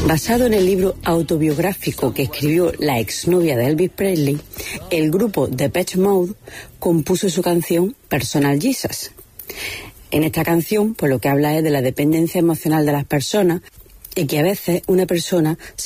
Basado en el libro autobiográfico que escribió la exnovia de Elvis Presley, el grupo Depeche Mode compuso su canción Personal Jesus. En esta canción, pues lo que habla es de la dependencia emocional de las personas y que a veces una persona